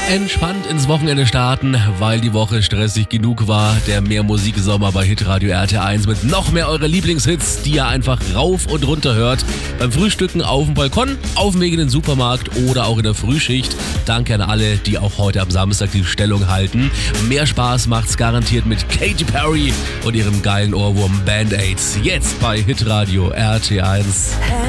Entspannt ins Wochenende starten, weil die Woche stressig genug war. Der Mehr-Musik-Sommer bei Hitradio RT1 mit noch mehr eurer Lieblingshits, die ihr einfach rauf und runter hört. Beim Frühstücken auf dem Balkon, auf dem Weg in den Supermarkt oder auch in der Frühschicht. Danke an alle, die auch heute am Samstag die Stellung halten. Mehr Spaß macht's garantiert mit Katy Perry und ihrem geilen Ohrwurm Band-Aids. Jetzt bei Hitradio RT1.